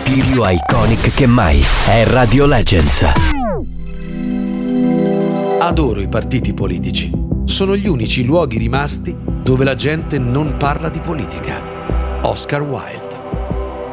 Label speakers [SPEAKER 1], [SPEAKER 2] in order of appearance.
[SPEAKER 1] più iconic che mai. È Radio Legends.
[SPEAKER 2] Adoro i partiti politici. Sono gli unici luoghi rimasti dove la gente non parla di politica. Oscar Wilde.